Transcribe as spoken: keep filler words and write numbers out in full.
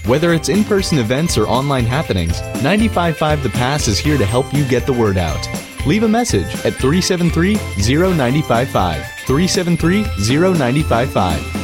Whether it's in-person events or online happenings, ninety-five point five The Pass is here to help you get the word out. Leave a message at three seven three, zero nine five five, three seven three, zero nine five five.